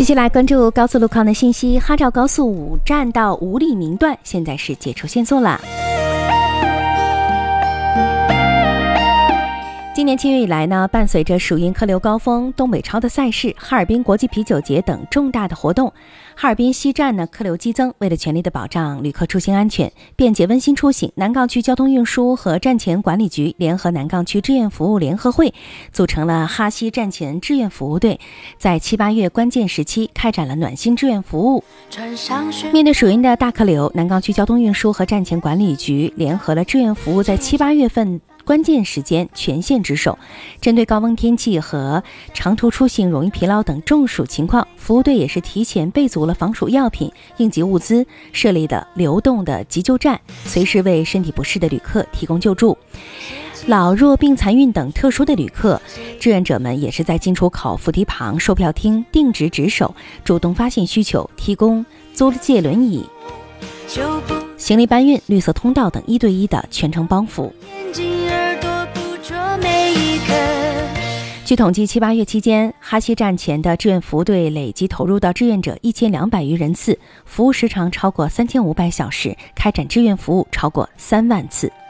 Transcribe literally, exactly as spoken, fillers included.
继续来关注高速路况的信息。哈赵高速五站到五里明段现在是解除限速了。今年七月以来呢，伴随着暑运客流高峰、东北超的赛事、哈尔滨国际啤酒节等重大的活动，哈尔滨西站呢客流激增。为了全力的保障旅客出行安全，便捷温馨出行，南岗区交通运输和站前管理局联合南岗区志愿服务联合会，组成了哈西站前志愿服务队，在七八月关键时期开展了暖心志愿服务。面对暑运的大客流，南岗区交通运输和站前管理局联合了志愿服务，在七八月份关键时间全线值守，针对高温天气和长途出行容易疲劳等中暑情况，服务队也是提前备足了防暑药品、应急物资，设立的流动的急救站，随时为身体不适的旅客提供救助。老弱病残孕等特殊的旅客，志愿者们也是在进出口扶梯旁、售票厅定值值守，主动发现需求，提供租借轮椅、行李搬运、绿色通道等一对一的全程帮扶。据统计，七八月期间，哈西站前的志愿服务队累计投入到志愿者一千两百余人次，服务时长超过三千五百小时，开展志愿服务超过三万次。